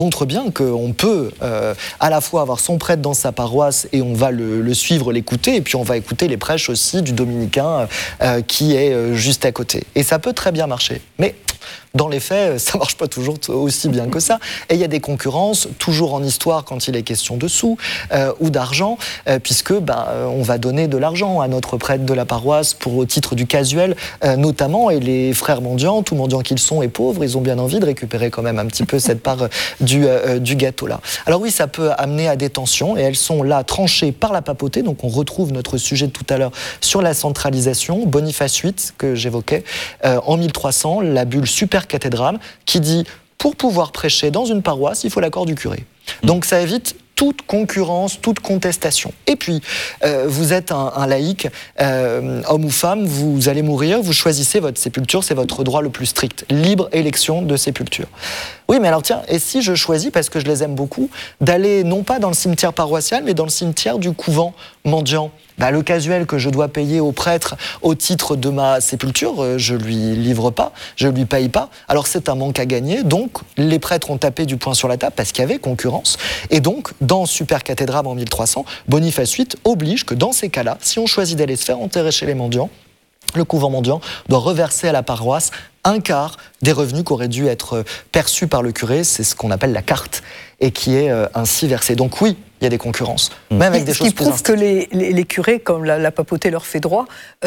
montre bien qu'on peut à la fois avoir son prêtre dans sa paroisse et on va le suivre, l'écouter, et puis on va écouter les prêches aussi du dominicain qui est juste à côté. Et ça peut très bien marcher. Mais dans les faits, ça marche pas toujours aussi bien que ça. Et il y a des concurrences, toujours en histoire, quand il est question de sous ou d'argent, puisque on va donner de l'argent à notre prêtre de la paroisse au titre du casuel, notamment. Et les frères mendiants, tout mendiants qu'ils sont et pauvres, ils ont bien envie de récupérer quand même un petit peu cette part du gâteau-là. Alors oui, ça peut amener à des tensions, et elles sont là tranchées par la papauté. Donc on retrouve notre sujet de tout à l'heure sur la centralisation. Boniface VIII, que j'évoquais, en 1300, la bulle Super Cathédrale, qui dit pour pouvoir prêcher dans une paroisse, il faut l'accord du curé. Donc ça évite toute concurrence, toute contestation. Et puis, vous êtes un laïc, homme ou femme, vous allez mourir, vous choisissez votre sépulture, c'est votre droit le plus strict. Libre élection de sépulture. Oui, mais alors tiens, et si je choisis, parce que je les aime beaucoup, d'aller non pas dans le cimetière paroissial, mais dans le cimetière du couvent mendiant, le casuel que je dois payer au prêtre au titre de ma sépulture, je lui livre pas, je lui paye pas. Alors c'est un manque à gagner. Donc les prêtres ont tapé du poing sur la table parce qu'il y avait concurrence. Et donc dans Super Cathédrale en 1300, Boniface VIII oblige que dans ces cas-là, si on choisit d'aller se faire enterrer chez les mendiants, le couvent mendiant doit reverser à la paroisse un quart des revenus qui auraient dû être perçus par le curé. C'est ce qu'on appelle la carte, et qui est ainsi versé. Donc oui, il y a des concurrences, même avec des choses plus prouve que les curés, comme la papauté leur fait droit,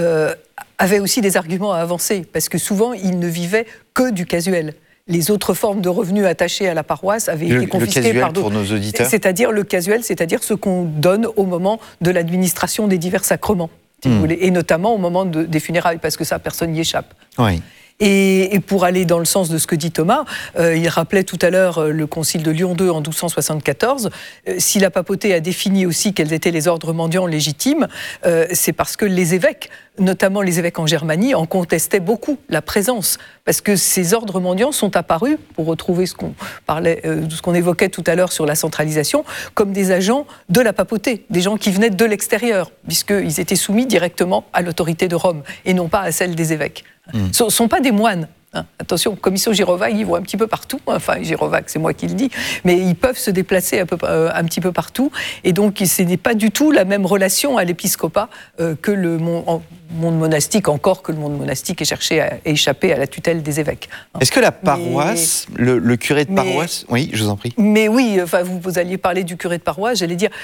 avaient aussi des arguments à avancer, parce que souvent, ils ne vivaient que du casuel. Les autres formes de revenus attachés à la paroisse avaient été confisquées par d'autres. Pour nos auditeurs. C'est-à-dire le casuel, c'est-à-dire ce qu'on donne au moment de l'administration des divers sacrements, si vous voulez, et notamment au moment des funérailles, parce que ça, personne n'y échappe. Oui. Et pour aller dans le sens de ce que dit Thomas, il rappelait tout à l'heure le concile de Lyon II en 1274. Si la papauté a défini aussi quels étaient les ordres mendiants légitimes, c'est parce que les évêques, notamment les évêques en Germanie, en contestaient beaucoup la présence. Parce que ces ordres mendiants sont apparus, pour retrouver ce qu'on évoquait tout à l'heure sur la centralisation, comme des agents de la papauté, des gens qui venaient de l'extérieur, puisqu'ils étaient soumis directement à l'autorité de Rome et non pas à celle des évêques. Ce ne sont pas des moines. Attention, commission Girovac, ils vont un petit peu partout. Enfin, Girovac, c'est moi qui le dis. Mais ils peuvent se déplacer un petit peu partout. Et donc, ce n'est pas du tout la même relation à l'épiscopat que le monde monastique, encore que le monde monastique ait cherché à échapper à la tutelle des évêques. Est-ce que la paroisse, le curé de paroisse... Oui, je vous en prie. Mais oui, vous alliez parler du curé de paroisse, j'allais dire...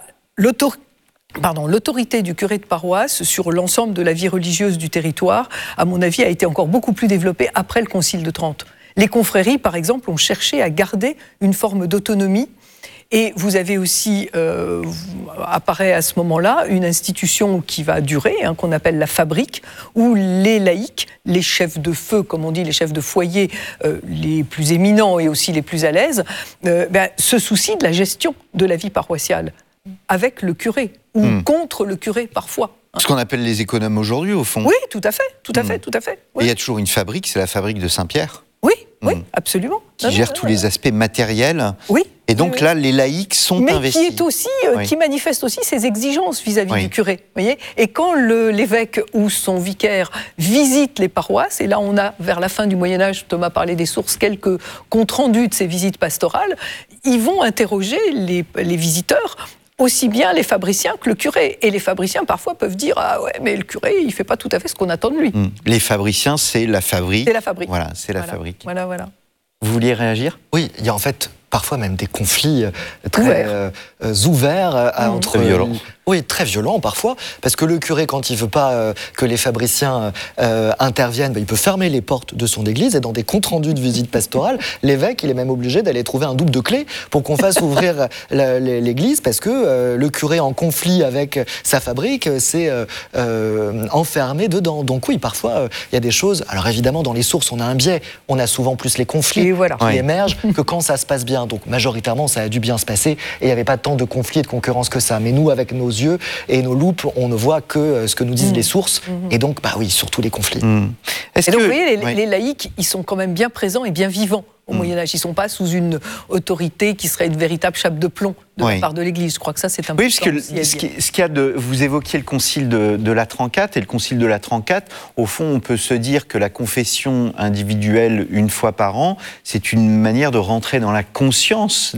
L'autorité du curé de paroisse sur l'ensemble de la vie religieuse du territoire, à mon avis, a été encore beaucoup plus développée après le Concile de Trente. Les confréries, par exemple, ont cherché à garder une forme d'autonomie. Et vous avez aussi, apparaît à ce moment-là, une institution qui va durer, qu'on appelle la fabrique, où les laïcs, les chefs de feu, comme on dit, les chefs de foyer les plus éminents et aussi les plus à l'aise, se soucient de la gestion de la vie paroissiale, avec le curé, ou contre le curé parfois. Ce qu'on appelle les économes aujourd'hui, au fond. Oui, tout à fait, tout à fait, tout à fait. Oui. Et il y a toujours une fabrique, c'est la fabrique de Saint-Pierre. Oui, oui, absolument. Qui gère tous les aspects matériels. Oui. Et donc là, les laïcs sont investis. Mais qui est aussi, qui manifeste aussi ses exigences vis-à-vis du curé. Voyez. Et quand l'évêque ou son vicaire visite les paroisses, et là on a, vers la fin du Moyen-Âge, Thomas parlait des sources, quelques comptes rendus de ces visites pastorales, ils vont interroger les visiteurs, aussi bien les fabriciens que le curé. Et les fabriciens, parfois, peuvent dire « Ah ouais, mais le curé, il ne fait pas tout à fait ce qu'on attend de lui. » Les fabriciens, c'est la fabrique. C'est la fabrique. Voilà, c'est la fabrique. Voilà. Vous vouliez réagir ? Oui, il y a en fait parfois même des conflits très ouverts entre... Très violents. Oui, très violents parfois, parce que le curé, quand il ne veut pas que les fabriciens interviennent, il peut fermer les portes de son église, et dans des comptes rendus de visite pastorale, l'évêque, il est même obligé d'aller trouver un double de clé pour qu'on fasse ouvrir l'église, parce que le curé en conflit avec sa fabrique, c'est enfermé dedans. Donc oui, parfois, il y a des choses... Alors évidemment, dans les sources, on a un biais, on a souvent plus les conflits qui émergent que quand ça se passe bien. Donc majoritairement, ça a dû bien se passer, et il n'y avait pas tant de conflits et de concurrence que ça. Mais nous, avec nos yeux et nos loupes, on ne voit que ce que nous disent les sources, et donc, oui, surtout les conflits. Et donc, vous voyez, les laïcs, ils sont quand même bien présents et bien vivants au Moyen-Âge. Ils ne sont pas sous une autorité qui serait une véritable chape de plomb de la part de l'Église. Je crois que ça, c'est important. Oui, parce que vous évoquiez le concile de Latran IV, et le concile de Latran IV, au fond, on peut se dire que la confession individuelle une fois par an, c'est une manière de rentrer dans la conscience